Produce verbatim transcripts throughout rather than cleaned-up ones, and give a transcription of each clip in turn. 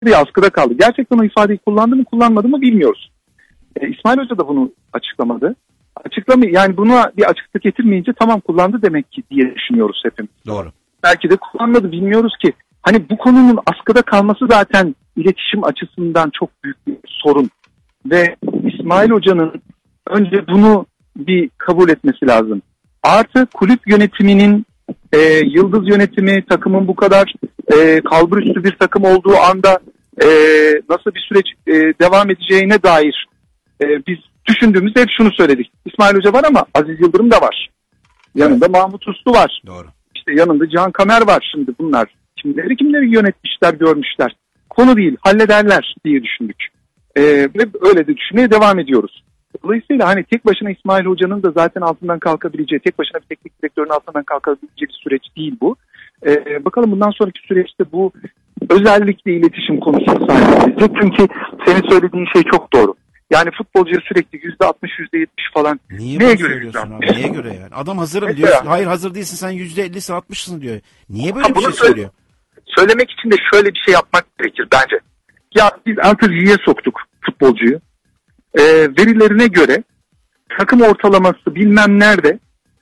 bir askıda kaldı. Gerçekten o ifadeyi kullandı mı kullanmadı mı bilmiyoruz. E, İsmail Hoca da bunu açıklamadı. Açıklama, yani buna bir açıklık getirmeyince tamam kullandı demek ki diye düşünüyoruz hepimiz. Doğru. Belki de kullanmadı, bilmiyoruz ki. Hani bu konunun askıda kalması zaten iletişim açısından çok büyük bir sorun. Ve İsmail Hoca'nın önce bunu bir kabul etmesi lazım. Artı kulüp yönetiminin, e, yıldız yönetimi, takımın bu kadar e, kalburüstü bir takım olduğu anda e, nasıl bir süreç e, devam edeceğine dair e, biz düşündüğümüzde hep şunu söyledik. İsmail Hoca var ama Aziz Yıldırım da var. Yanında evet. Mahmut Uslu var. Doğru. İşte yanında Cihan Kamer var. Şimdi bunlar kimleri kimleri yönetmişler, görmüşler. Konu değil, hallederler diye düşündük. Ee, ve öyle de düşünmeye devam ediyoruz. Dolayısıyla hani tek başına İsmail Hoca'nın da zaten altından kalkabileceği, tek başına bir teknik direktörün altından kalkabileceği bir süreç değil bu. Ee, bakalım bundan sonraki süreçte bu özellikle iletişim konusunu sahip. Çünkü senin söylediğin şey çok doğru. Yani futbolcuya sürekli yüzde altmış, yüzde yetmiş falan. Niye Neye göre söylüyorsun abi? Neye göre yani? Adam hazırım Mesela, diyor. Hayır hazır değilsin, sen yüzde ellisi altmışsın diyor. Niye böyle ha, bir şey söyle, söylüyor? Söylemek için de şöyle bir şey yapmak gerekir bence. Ya biz antiziye soktuk futbolcuyu. E, verilerine göre takım ortalaması bilmem nerede.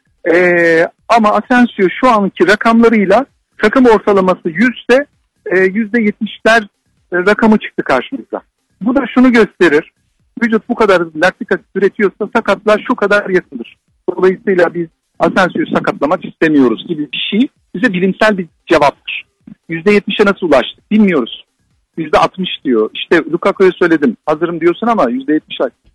E, ama Asensio şu anki rakamlarıyla takım ortalaması yüzde yüzde yetmişler rakamı çıktı karşımıza. Bu da şunu gösterir. Vücut bu kadar laktik asit üretiyorsa sakatlar şu kadar yapılır. Dolayısıyla biz Asensio'yu sakatlamak istemiyoruz gibi bir şey bize bilimsel bir cevaptır. yüzde yetmişe nasıl ulaştık bilmiyoruz. yüzde altmış diyor. İşte Lukaku'ya söyledim. Hazırım diyorsun ama yüzde yetmiş.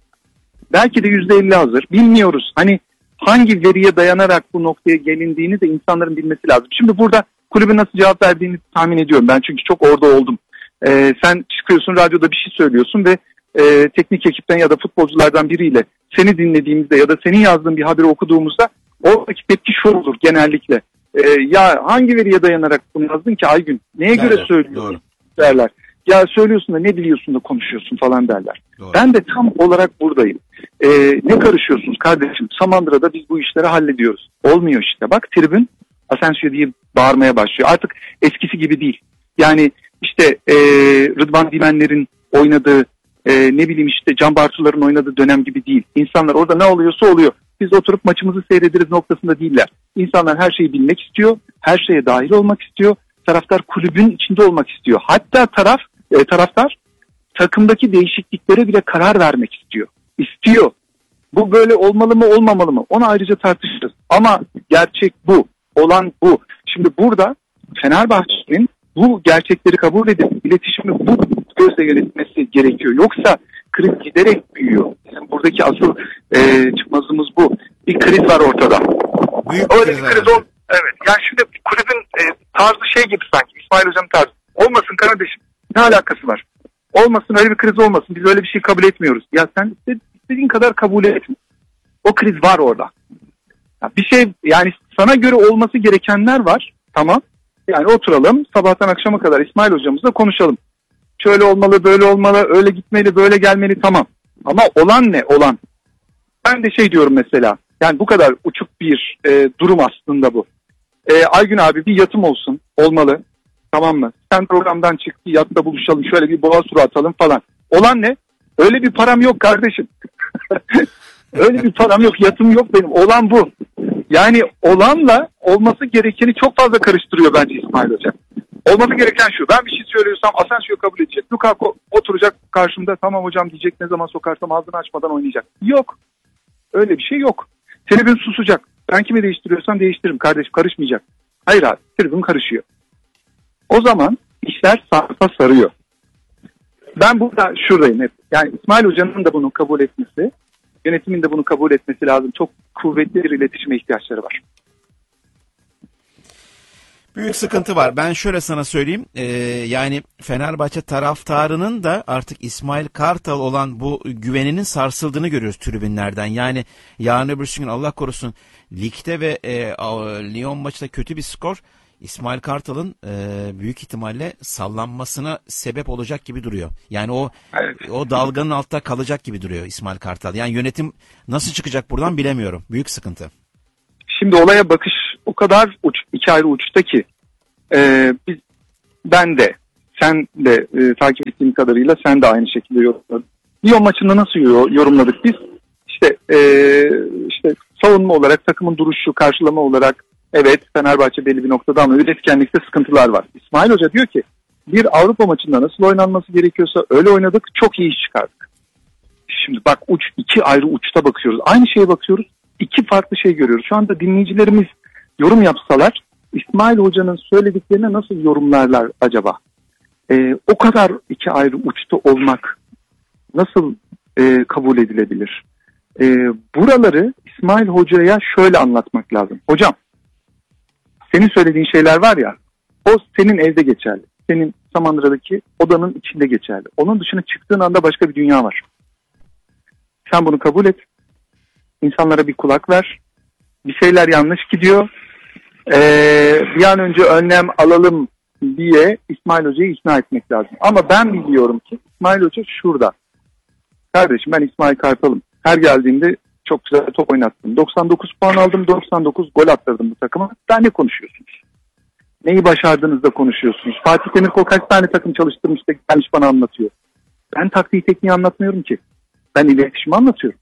Belki de yüzde elli hazır. Bilmiyoruz. Hani hangi veriye dayanarak bu noktaya gelindiğini de insanların bilmesi lazım. Şimdi burada kulübün nasıl cevap verdiğini tahmin ediyorum. Ben çünkü çok orada oldum. Ee, sen çıkıyorsun radyoda bir şey söylüyorsun ve e, teknik ekipten ya da futbolculardan biriyle seni dinlediğimizde ya da senin yazdığın bir haberi okuduğumuzda oradaki tepki şu olur genellikle. Ee, ya hangi veriye dayanarak bunu yazdın ki Aygün? Neye Evet, göre söylüyorsun doğru. derler. Ya söylüyorsun da ne biliyorsun da konuşuyorsun falan derler. Doğru. Ben de tam olarak buradayım. Ee, ne karışıyorsunuz kardeşim? Samandıra'da biz bu işleri hallediyoruz. Olmuyor işte. Bak tribün Asensio diye bağırmaya başlıyor. Artık eskisi gibi değil. Yani işte e, Rıdvan Dimenler'in oynadığı, e, ne bileyim işte Can Bartu'ların oynadığı dönem gibi değil. İnsanlar orada ne oluyorsa oluyor. Biz oturup maçımızı seyrederiz noktasında değiller. İnsanlar her şeyi bilmek istiyor. Her şeye dahil olmak istiyor. Taraftar kulübün içinde olmak istiyor. Hatta taraf e, taraftar takımdaki değişikliklere bile karar vermek istiyor. İstiyor. Bu böyle olmalı mı olmamalı mı? Onu ayrıca tartışırız. Ama gerçek bu. Olan bu. Şimdi burada Fenerbahçe'nin bu gerçekleri kabul edip iletişimi bu gözle yönetmesi gerekiyor. Yoksa kriz giderek büyüyor. Bizim buradaki asıl e, çıkmazımız bu. Bir kriz var ortada. Büyük Öyle kriz bir kriz var. ol. Evet. Yani şimdi kulübün e, tarzı şey gibi sanki. İsmail Hoca'nın tarzı. Olmasın kardeşim. Ne alakası var? Olmasın, öyle bir kriz olmasın. Biz öyle bir şey kabul etmiyoruz. Ya sen istediğin kadar kabul etme. O kriz var orada. Ya bir şey, yani sana göre olması gerekenler var. Tamam. Yani oturalım sabahtan akşama kadar İsmail hocamızla konuşalım. Şöyle olmalı, böyle olmalı, öyle gitmeli, böyle gelmeli, tamam. Ama olan ne? Olan. Ben de şey diyorum mesela. Yani bu kadar uçuk bir e, durum aslında bu. E, Aygün abi bir yatım olsun. Olmalı. Tamam mı? Sen programdan çık, bir yatta buluşalım, şöyle bir boğa turu atalım falan. Olan ne? Öyle bir param yok kardeşim. Öyle bir param yok, yatım yok benim. Olan bu. Yani olanla olması gerekeni çok fazla karıştırıyor bence İsmail Hoca. Olması gereken şu. Ben bir şey söylüyorsam Asensio kabul edecek. Lukaku oturacak karşımda, tamam hocam diyecek, ne zaman sokarsam ağzını açmadan oynayacak. Yok. Öyle bir şey yok. Tribün susacak. Ben kimi değiştiriyorsam değiştiririm kardeşim, karışmayacak. Hayır abi, tribün karışıyor. O zaman işler sarpa sarıyor. Ben burada şuradayım hep. Yani İsmail Hoca'nın da bunu kabul etmesi, yönetimin de bunu kabul etmesi lazım. Çok kuvvetli bir iletişime ihtiyaçları var. Büyük sıkıntı var. Ben şöyle sana söyleyeyim. Ee, yani Fenerbahçe taraftarının da artık İsmail Kartal olan bu güveninin sarsıldığını görüyoruz tribünlerden. Yani yarın öbürsü gün Allah korusun ligde ve e, Lyon maçta kötü bir skor İsmail Kartal'ın e, büyük ihtimalle sallanmasına sebep olacak gibi duruyor. Yani o evet. o dalganın altta kalacak gibi duruyor İsmail Kartal. Yani yönetim nasıl çıkacak buradan bilemiyorum. Büyük sıkıntı. Şimdi olaya bakış o kadar uç, iki ayrı uçta ki e, biz, ben de sen de e, takip ettiğim kadarıyla sen de aynı şekilde yorumladın. Lyon maçında nasıl yorumladık biz? İşte e, işte savunma olarak, takımın duruşu, karşılama olarak evet Fenerbahçe belli bir noktada ama üretkenlikte sıkıntılar var. İsmail Hoca diyor ki bir Avrupa maçında nasıl oynanması gerekiyorsa öyle oynadık, çok iyi iş çıkardık. Şimdi bak uç, iki ayrı uçta bakıyoruz. Aynı şeye bakıyoruz, iki farklı şey görüyoruz. Şu anda dinleyicilerimiz yorum yapsalar İsmail Hoca'nın söylediklerine nasıl yorumlarlar acaba? Ee, o kadar iki ayrı uçta olmak nasıl e, kabul edilebilir? E, buraları İsmail Hoca'ya şöyle anlatmak lazım. Hocam, senin söylediğin şeyler var ya, o senin evde geçerli. Senin Samandıra'daki odanın içinde geçerli. Onun dışına çıktığın anda başka bir dünya var. Sen bunu kabul et. İnsanlara bir kulak ver. Bir şeyler yanlış gidiyor. Ee, bir an önce önlem alalım diye İsmail Hoca'yı ikna etmek lazım. Ama ben biliyorum ki İsmail Hoca şurada. Kardeşim, ben İsmail Kartal'ım. Her geldiğimde çok güzel top oynattım. doksan dokuz puan aldım, doksan dokuz gol attırdım bu takıma. Daha ne konuşuyorsunuz? Neyi başardığınızda konuşuyorsunuz? Fatih Demirkol kaç tane takım çalıştırmış da gelmiş bana anlatıyor. Ben taktiği tekniği anlatmıyorum ki. Ben iletişimi anlatıyorum.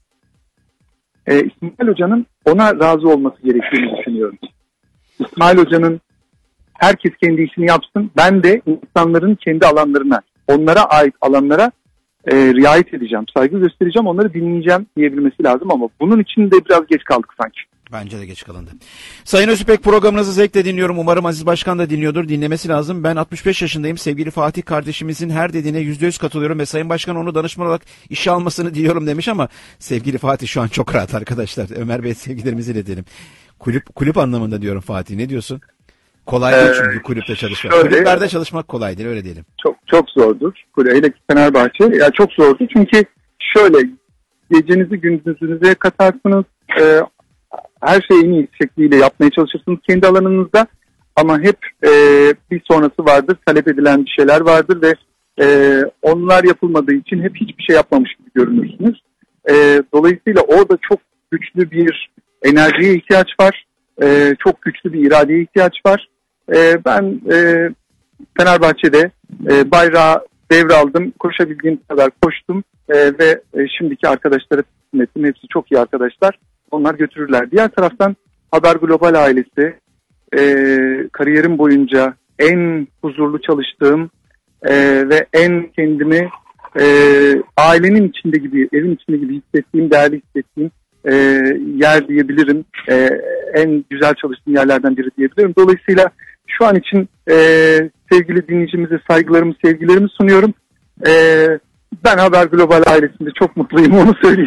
Ee, İsmail Hoca'nın ona razı olması gerektiğini düşünüyorum. İsmail Hoca'nın herkes kendi işini yapsın. Ben de insanların kendi alanlarına, onlara ait alanlara e, riayet edeceğim, saygı göstereceğim, onları dinleyeceğim diyebilmesi lazım ama bunun için de biraz geç kaldık sanki. Bence de geç kalındı. Sayın Özüpek, programınızı zevkle dinliyorum. Umarım Aziz Başkan da dinliyordur. Dinlemesi lazım. Ben altmış beş yaşındayım. Sevgili Fatih kardeşimizin her dediğine yüzde yüz katılıyorum ve Sayın Başkan onu danışman olarak işe almasını diliyorum demiş ama sevgili Fatih şu an çok rahat arkadaşlar. Ömer Bey, sevgilerimizi iletelim. Kulüp, kulüp anlamında diyorum Fatih. Ne diyorsun? Kolay değil çünkü ee, kulüpte çalışmak. Şöyle, kulüplerde çalışmak kolay değil, öyle diyelim. Çok çok zordur. Hele ki Fenerbahçe ya çok zordur çünkü şöyle gecenizi gündüzünüze katarsınız. E, her şeyi en iyi şekliyle yapmaya çalışırsınız kendi alanınızda ama hep e, bir sonrası vardır, talep edilen bir şeyler vardır ve e, onlar yapılmadığı için hep hiçbir şey yapmamış gibi görünürsünüz. E, dolayısıyla orada çok güçlü bir enerjiye ihtiyaç var, e, çok güçlü bir iradeye ihtiyaç var. E, ben e, Fenerbahçe'de e, bayrağı devraldım, koşabildiğim kadar koştum e, ve e, şimdiki arkadaşlara teslim ettim. Hepsi çok iyi arkadaşlar. Onlar götürürler. Diğer taraftan Haber Global ailesi e, kariyerim boyunca en huzurlu çalıştığım e, ve en kendimi e, ailenin içinde gibi, evin içinde gibi hissettiğim, değerli hissettiğim e, yer diyebilirim. E, en güzel çalıştığım yerlerden biri diyebilirim. Dolayısıyla şu an için e, sevgili dinleyicimize saygılarımı, sevgilerimi sunuyorum. E, ben Haber Global ailesinde çok mutluyum, onu söyleyeyim.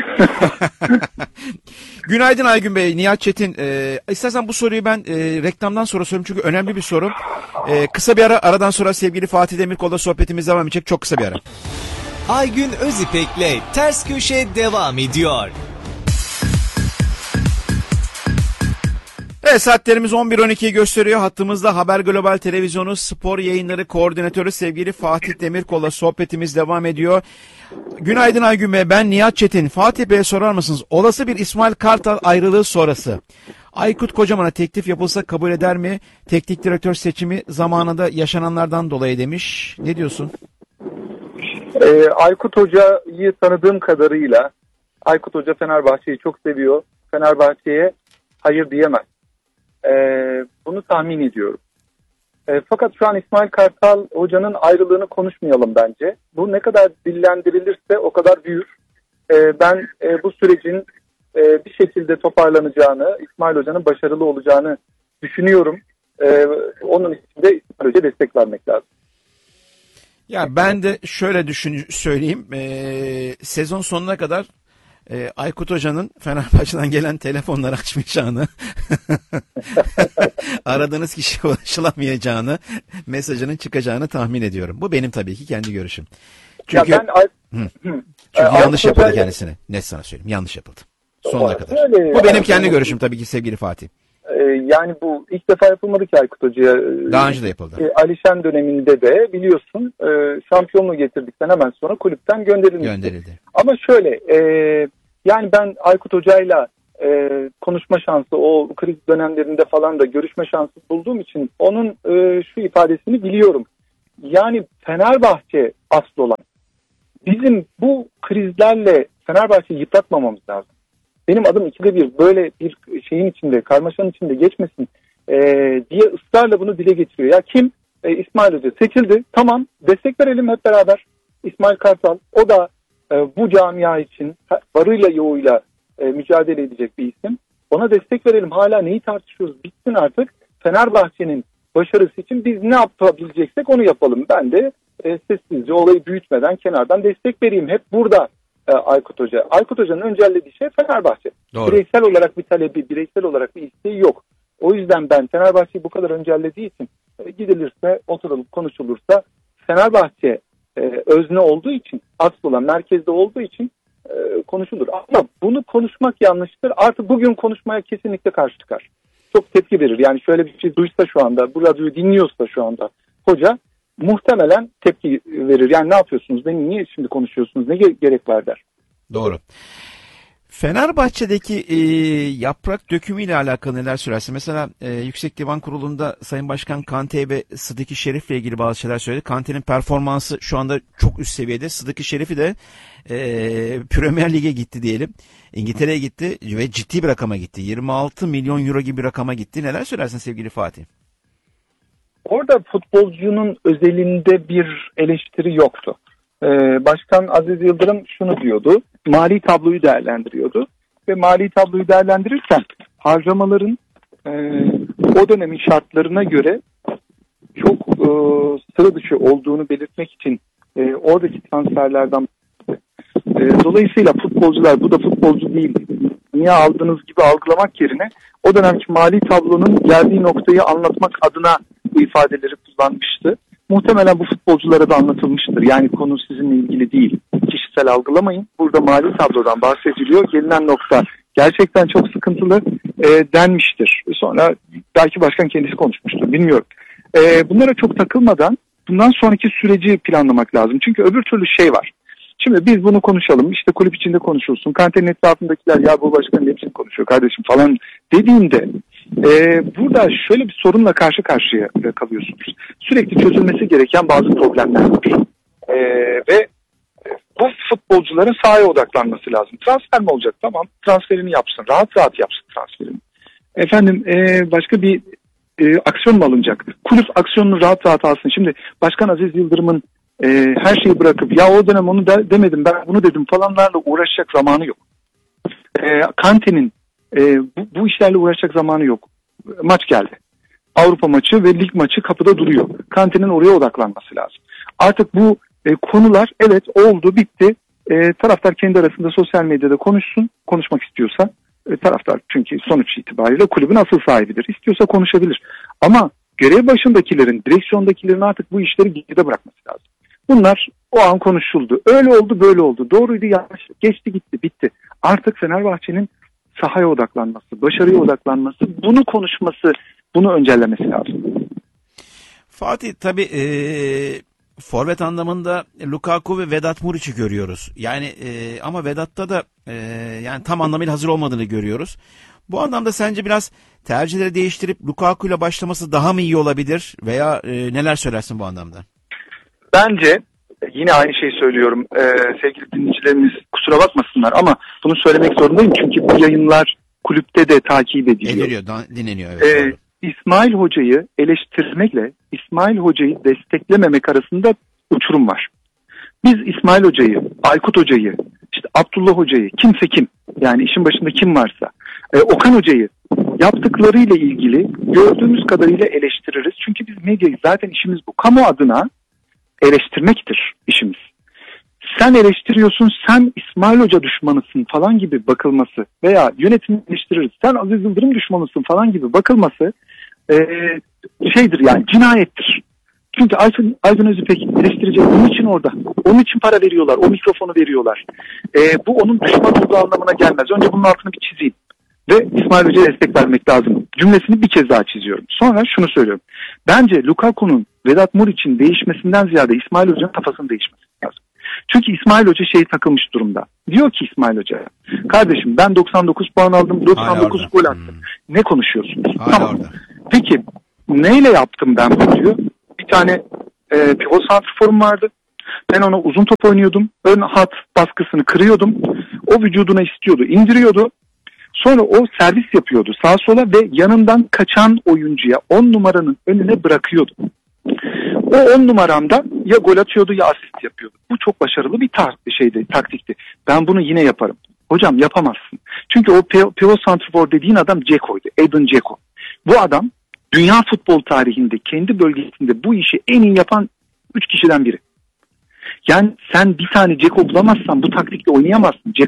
Günaydın Aygün Bey, Nihat Çetin. Ee, istersen bu soruyu ben e, reklamdan sonra sorayım çünkü önemli bir soru. Ee, kısa bir ara, aradan sonra sevgili Fatih Demirkol'la sohbetimiz devam edecek. Çok kısa bir ara. Aygün Özipek'le Ters Köşe devam ediyor. Evet, saatlerimiz on bir on ikiyi gösteriyor. Hattımızda Haber Global Televizyonu Spor Yayınları Koordinatörü sevgili Fatih Demirkol'la sohbetimiz devam ediyor. Günaydın Aygün Bey, ben Nihat Çetin. Fatih Bey'e sorar mısınız? Olası bir İsmail Kartal ayrılığı sonrası Aykut Kocaman'a teklif yapılsa kabul eder mi? Teknik direktör seçimi zamanında yaşananlardan dolayı demiş. Ne diyorsun? Ee, Aykut Hoca'yı tanıdığım kadarıyla Aykut Hoca Fenerbahçe'yi çok seviyor. Fenerbahçe'ye hayır diyemez. Ee, bunu tahmin ediyorum. E, fakat şu an İsmail Kartal Hoca'nın ayrılığını konuşmayalım bence. Bu ne kadar dillendirilirse o kadar büyür. E, ben e, bu sürecin e, bir şekilde toparlanacağını, İsmail Hoca'nın başarılı olacağını düşünüyorum. E, onun için de İsmail Hoca'ya destek vermek lazım. Ya ben de şöyle düşün söyleyeyim. E, sezon sonuna kadar E, Aykut Hoca'nın Fenerbahçe'den gelen telefonları açmayacağını, aradığınız kişiye ulaşılamayacağını, mesajının çıkacağını tahmin ediyorum. Bu benim tabii ki kendi görüşüm. Çünkü, ya ben, hı, çünkü e, yanlış yapıldı Hoca... kendisine. Net sana söyleyeyim. Yanlış yapıldı. Sonuna kadar. Öyle, bu benim yani, kendi görüşüm tabii ki sevgili Fatih. E, yani bu ilk defa yapılmadı ki Aykut Hoca'ya. Daha önce de yapıldı. E, Alişen döneminde de biliyorsun e, şampiyonluğu getirdikten hemen sonra kulüpten gönderilmişti. Gönderildi. Ama şöyle e, yani ben Aykut Hoca'yla e, konuşma şansı, o kriz dönemlerinde falan da görüşme şansı bulduğum için onun e, şu ifadesini biliyorum. Yani Fenerbahçe asıl olan. Bizim bu krizlerle Fenerbahçe'yi yıpratmamamız lazım. Benim adım ikide bir böyle bir şeyin içinde, karmaşanın içinde geçmesin e, diye ısrarla bunu dile getiriyor. Ya kim? E, İsmail Hoca seçildi. Tamam, destek verelim hep beraber. İsmail Kartal, o da e, bu camia için varıyla yoğuyla e, mücadele edecek bir isim. Ona destek verelim. Hala neyi tartışıyoruz? Bitsin artık. Fenerbahçe'nin başarısı için biz ne yapabileceksek onu yapalım. Ben de e, sessizce olayı büyütmeden kenardan destek vereyim. Hep burada e, Aykut Hoca. Aykut Hoca'nın öncellediği şey Fenerbahçe. Doğru. Bireysel olarak bir talebi, bireysel olarak bir isteği yok. O yüzden ben Fenerbahçe'yi bu kadar öncellediği için e, gidilirse, oturulup konuşulursa Fenerbahçe e, özne olduğu için, asıl olan merkezde olduğu için e, konuşulur. Ama bunu konuşmak yanlıştır. Artık bugün konuşmaya kesinlikle karşı çıkar. Çok tepki verir. Yani şöyle bir şey duysa şu anda, bu radyoyu dinliyorsa şu anda hoca muhtemelen tepki verir. Yani ne yapıyorsunuz? Beni niye şimdi konuşuyorsunuz? Ne ge- gerek var der. Doğru. Fenerbahçe'deki e, yaprak dökümüyle alakalı neler söylersin? Mesela e, Yüksek Divan Kurulu'nda Sayın Başkan Kante ve Sıdıkı Şerif'le ilgili bazı şeyler söyledi. Kante'nin performansı şu anda çok üst seviyede. Sıdıkı Şerif'i de e, Premier Lig'e gitti diyelim. İngiltere'ye gitti ve ciddi bir rakama gitti. yirmi altı milyon euro gibi bir rakama gitti. Neler söylersin sevgili Fatih? Orada futbolcunun özelinde bir eleştiri yoktu. Ee, Başkan Aziz Yıldırım şunu diyordu, mali tabloyu değerlendiriyordu ve mali tabloyu değerlendirirken harcamaların e, o dönemin şartlarına göre çok e, sıra dışı olduğunu belirtmek için e, oradaki transferlerden e, dolayısıyla futbolcular bu da futbolcu değil, niye aldığınız gibi algılamak yerine o dönemki mali tablonun geldiği noktayı anlatmak adına bu ifadeleri kullanmıştı. Muhtemelen bu futbolculara da anlatılmıştır. Yani konu sizinle ilgili değil. Kişisel algılamayın. Burada mali tablodan bahsediliyor. Gelinen nokta gerçekten çok sıkıntılı e, denmiştir. Sonra belki başkan kendisi konuşmuştur. Bilmiyorum. E, bunlara çok takılmadan bundan sonraki süreci planlamak lazım. Çünkü öbür türlü şey var. Şimdi biz bunu konuşalım. İşte kulüp içinde konuşulsun. Kante'nin etrafındakiler ya bu başkan ne biçim konuşuyor kardeşim falan dediğinde e, burada şöyle bir sorunla karşı karşıya kalıyorsunuz. Sürekli çözülmesi gereken bazı problemler var. E, ve bu futbolcuların sahaya odaklanması lazım. Transfer mi olacak? Tamam. Transferini yapsın. Rahat rahat yapsın transferini. Efendim e, başka bir e, aksiyon mu alınacak? Kulüp aksiyonunu rahat rahat alsın. Şimdi Başkan Aziz Yıldırım'ın e, her şeyi bırakıp ya o dönem onu de, demedim ben bunu dedim falanlarla uğraşacak zamanı yok. E, Kante'nin e, bu, bu işlerle uğraşacak zamanı yok. Maç geldi. Avrupa maçı ve lig maçı kapıda duruyor. Kante'nin oraya odaklanması lazım. Artık bu e, konular evet oldu bitti. E, taraftar kendi arasında sosyal medyada konuşsun. Konuşmak istiyorsa e, taraftar çünkü sonuç itibariyle kulübün asıl sahibidir. İstiyorsa konuşabilir. Ama görev başındakilerin, direksiyondakilerin artık bu işleri geride bırakması lazım. Bunlar o an konuşuldu. Öyle oldu böyle oldu. Doğruydu yanlış. Geçti gitti bitti. Artık Fenerbahçe'nin sahaya odaklanması, başarıya odaklanması, bunu konuşması, bunu öncellemesi lazım. Fatih tabii e, forvet anlamında Lukaku ve Vedat Muriç'i görüyoruz. Yani e, ama Vedat'ta da e, yani tam anlamıyla hazır olmadığını görüyoruz. Bu anlamda sence biraz tercihleri değiştirip Lukaku ile başlaması daha mı iyi olabilir veya e, neler söylersin bu anlamda? Bence yine aynı şeyi söylüyorum ee, sevgili dinleyicilerimiz kusura bakmasınlar ama bunu söylemek zorundayım çünkü bu yayınlar kulüpte de takip ediliyor. Ediliyor, dinleniyor. Evet, ee, İsmail Hoca'yı eleştirmekle İsmail Hoca'yı desteklememek arasında uçurum var. Biz İsmail Hoca'yı, Aykut Hoca'yı, işte Abdullah Hoca'yı, kimse kim yani işin başında kim varsa e, Okan Hoca'yı yaptıklarıyla ilgili gördüğümüz kadarıyla eleştiririz. Çünkü biz medyayı zaten işimiz bu. Kamu adına eleştirmektir işimiz. Sen eleştiriyorsun, sen İsmail Hoca düşmanısın falan gibi bakılması veya yönetimi eleştiririz, sen Aziz Yıldırım düşmanısın falan gibi bakılması e, şeydir yani cinayettir. Çünkü Aydın, Aydın Özüpek eleştirecek, onun için orada. Onun için para veriyorlar, o mikrofonu veriyorlar. E, bu onun düşman olduğu anlamına gelmez. Önce bunun altını bir çizeyim. Ve İsmail Hoca'ya destek vermek lazım. Cümlesini bir kez daha çiziyorum. Sonra şunu söylüyorum. Bence Lukaku'nun Vedat Muriç'in değişmesinden ziyade İsmail Hoca'nın kafasının değişmesi lazım. Çünkü İsmail Hoca şey takılmış durumda. Diyor ki İsmail Hoca, kardeşim ben doksan dokuz puan aldım, doksan dokuz gol attım. Hmm. Ne konuşuyorsunuz? Hala tamam. Orada. Peki neyle yaptım ben bunu diyor. Bir tane e, pivot santrforum vardı. Ben ona uzun top oynuyordum. Ön hat baskısını kırıyordum. O vücuduna istiyordu, indiriyordu. Sonra o servis yapıyordu sağa sola ve yanından kaçan oyuncuya on numaranın önüne bırakıyordu. O on numaramda ya gol atıyordu ya asist yapıyordu. Bu çok başarılı bir tar- şeydi, taktikti. Ben bunu yine yaparım. Hocam yapamazsın. Çünkü o pivot santrfor dediğin adam Dzeko'ydu. Edin Dzeko. Bu adam dünya futbol tarihinde kendi bölgesinde bu işi en iyi yapan üç kişiden biri. Yani sen bir tane Dzeko bulamazsan bu taktikle oynayamazsın.